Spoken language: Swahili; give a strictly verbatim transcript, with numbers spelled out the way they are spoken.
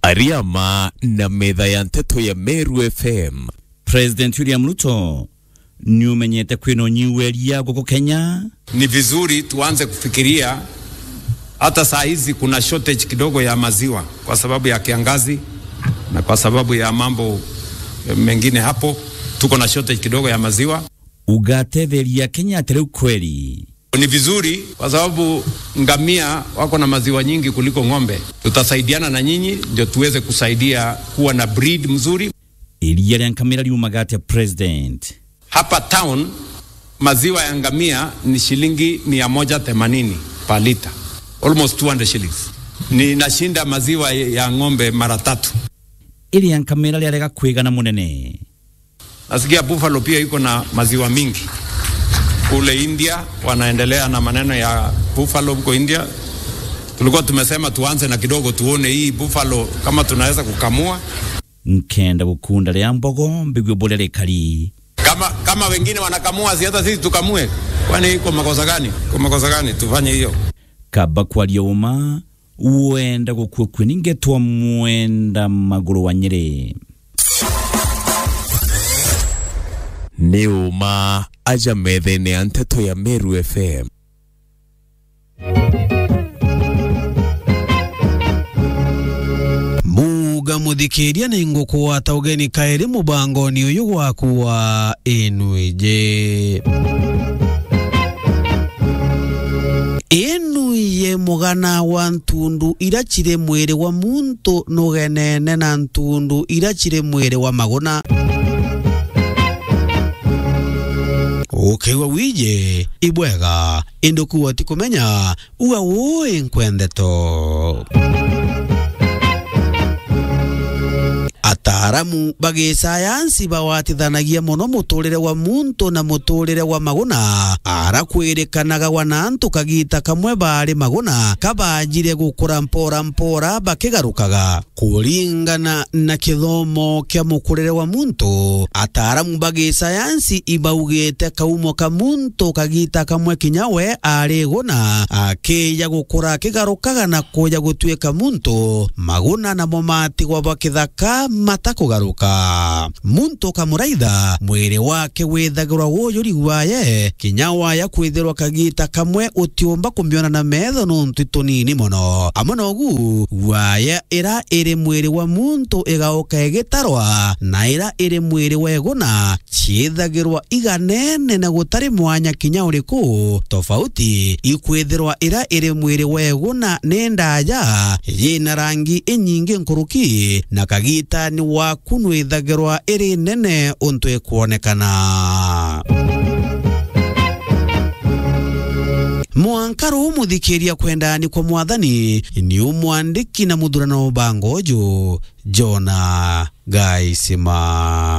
Ariama na metha ya nteto ya Meru F M. President William Ruto ni umenyete kwino nyiweria goko Kenya. Ni vizuri tuanze kufikiria hata saa hizi kuna shortage kidogo ya maziwa kwa sababu ya kiangazi na kwa sababu ya mambo mengine hapo, tuko na shortage kidogo ya maziwa. Ugatetheria Kenya tere ukweli. Ni vizuri kwa sababu ngamia wako na maziwa nyingi kuliko ng'ombe. Tutasaidiana na nyinyi ndio tuweze kusaidia kuwa na breed mzuri. Ilia ya kamera liumagate president. Hapa town maziwa ya ngamia ni shilingi mia moja themanini per liter. Almost two hundred shillings. Ni nashinda maziwa ya ng'ombe mara tatu. Ilia ya kamera lialega kwegana munene. Nasikia Buffalo pia iko na maziwa mingi. Kule India wanaendelea na maneno ya Buffalo huko India. Tulikuwa tumesema tuanze na kidogo tuone hii Buffalo kama tunaweza kukamua. Nkenda bukunda le ambogo mbigwe bolele kali. Kama kama wengine wanakamua si hata sisi tukamue. Kwani iko makosa gani? Kwa makosa gani tufanye hiyo? Kaba kwa lioma uenda gukwe ningetwa muenda maguru wa Nyeri. Neuma aja methene ya nteto ya Meru F M. Muga muthikiria ni ngoko wa taugeni kairi mubango ni uyu waku wa Enuije. Enuije mugana wa ntundu irachire mwere wa muntu nugenene na ntundu irachire mwere wa maguna. Ukewa wije ibwega indoku wati kumenya uwa uwe nkwendeto. Ataramu bagi sayansi bawatithanagia muno muturire wa muntu na muturire wa maguna arakwerekanaga wanantu kagita kamwe bari maguna kabajire gukura mpora mpora bakigarukaga kuringana na kithomo kya mukurire wa muntu. Ataramu bagi sayansi ibaugite kaumo ka muntu kagita kamwe kinyawe ariguna akija gukura kigarukaga na kuja gutwika muntu maguna na momati wa bakithaka matakugaruka. Muntu kamuraitha mwere wake wethagirwa woyuri waye kinyawa ya kwithirwa kagita kamwe utiumba kumbiona na metho nuntu tunini muno amonogu waye ira iri mwere wa muntu igauka egitarwa na ira iri mwere weguna chiethagirwa iganene na gutari mwanya kinya uriku tofauti ikwithirwa ira iri mwere weguna nendaja yina rangi inyingi nkuruki na kagita ni waku nwithagirwa iri nene untu ikuonekana. Mwankaru muthikiria kwendani kwa mwathani ni umwandiki na muthurano bangojo Jona Gaisima.